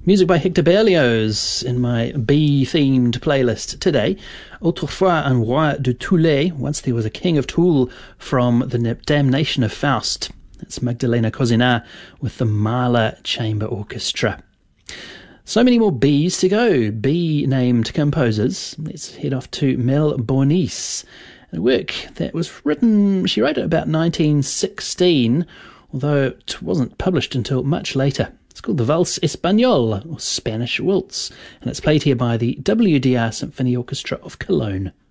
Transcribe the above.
Music by Hector Berlioz in my bee-themed playlist today. Autrefois un roi de Toulé, once there was a king of Toul, from the Damnation of Faust. That's Magdalena Cosinar with the Mahler Chamber Orchestra. So many more bees to go, bee-named composers. Let's head off to Mel Bonis. A work that was written, she wrote it about 1916, although it wasn't published until much later. It's called the Valse Espagnole, or Spanish Waltz, and it's played here by the WDR Symphony Orchestra of Cologne.